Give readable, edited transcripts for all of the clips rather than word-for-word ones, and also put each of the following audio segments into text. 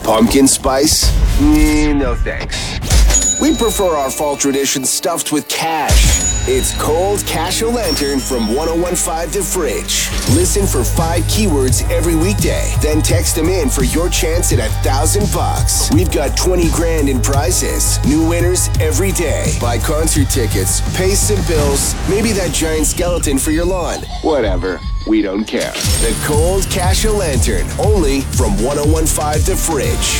Pumpkin spice? No thanks. We prefer our fall tradition stuffed with cash. It's Cold Cash-O-Lantern from 1015 The Fridge. Listen for 5 keywords every weekday. Then text them in for your chance at $1,000. We've got 20 grand in prizes. New winners every day. Buy concert tickets, pay some bills, maybe that giant skeleton for your lawn. Whatever. We don't care. The Cold Cash-O-Lantern. Only from 1015 The Fridge.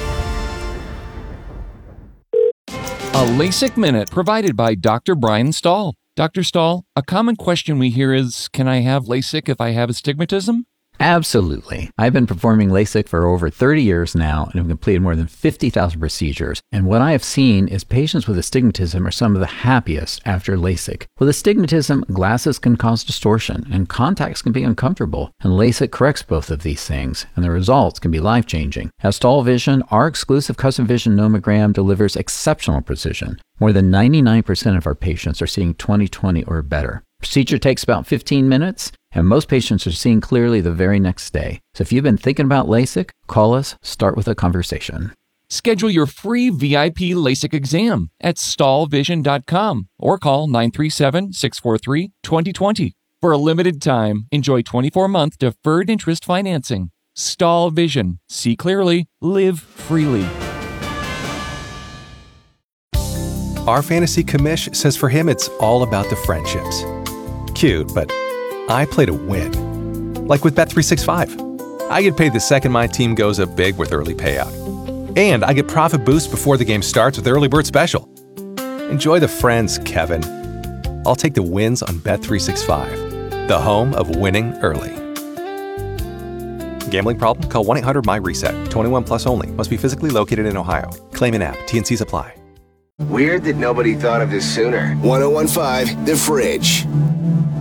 A LASIK Minute provided by Dr. Brian Stahl. Dr. Stahl, a common question we hear is, can I have LASIK if I have astigmatism? Absolutely. I've been performing LASIK for over 30 years now and have completed more than 50,000 procedures. And what I have seen is patients with astigmatism are some of the happiest after LASIK. With astigmatism, glasses can cause distortion and contacts can be uncomfortable. And LASIK corrects both of these things, and the results can be life-changing. At Stahl Vision, our exclusive custom vision nomogram delivers exceptional precision. More than 99% of our patients are seeing 20/20 or better. Procedure takes about 15 minutes, and most patients are seeing clearly the very next day. So if you've been thinking about LASIK, call us, start with a conversation. Schedule your free VIP LASIK exam at stahlvision.com or call 937-643-2020. For a limited time, enjoy 24-month deferred interest financing. Stahl Vision. See clearly, live freely. Our fantasy commish says for him it's all about the friendships. Cute, but I play to win. Like with Bet365. I get paid the second my team goes up big with early payout. And I get profit boost before the game starts with Early Bird Special. Enjoy the friends, Kevin. I'll take the wins on Bet365, the home of winning early. Gambling problem? Call 1-800-MY-RESET. 21 plus only. Must be physically located in Ohio. Claim in app. T&Cs apply. Weird that nobody thought of this sooner. 1015 The Fridge.